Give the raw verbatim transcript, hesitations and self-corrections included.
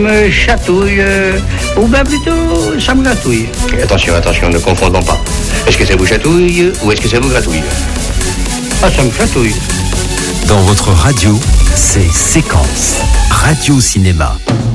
Me chatouille, euh, ou bien plutôt, ça me gratouille. Attention, attention, ne confondons pas. Est-ce que ça vous chatouille ou est-ce que ça vous gratouille? Ah, ça me chatouille. Dans votre radio, c'est Séquence Radio Cinéma.